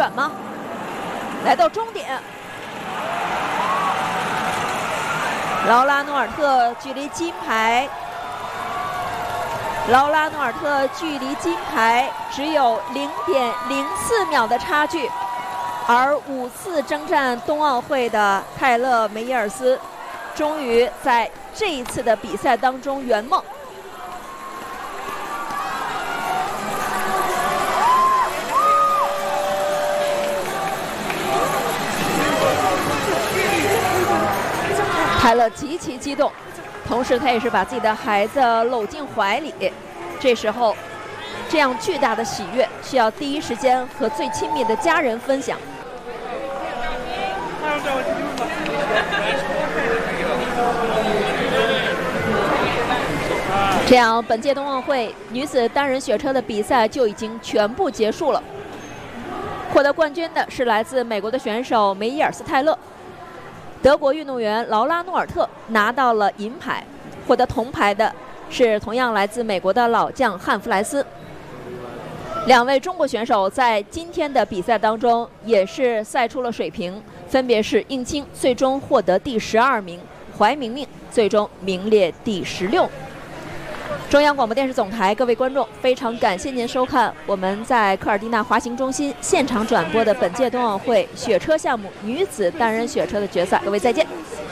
远吗？来到终点，劳拉·诺尔特距离金牌，金牌只有0.04秒的差距，而5次征战冬奥会的泰勒·梅耶尔斯，终于在这一次的比赛当中圆梦。泰勒极其激动，同时他也是把自己的孩子搂进怀里。这时候，这样巨大的喜悦需要第一时间和最亲密的家人分享。这样，本届冬奥会女子单人雪车的比赛就已经全部结束了。获得冠军的是来自美国的选手梅耶尔斯·泰勒。德国运动员劳拉·诺尔特拿到了银牌，获得铜牌的是同样来自美国的老将汉弗莱斯。2位中国选手在今天的比赛当中也是赛出了水平，分别是应钦最终获得第12名，怀明明最终名列第16。中央广播电视总台，各位观众，非常感谢您收看我们在科尔蒂纳滑行中心现场转播的本届冬奥会雪车项目女子单人雪车的决赛。各位再见。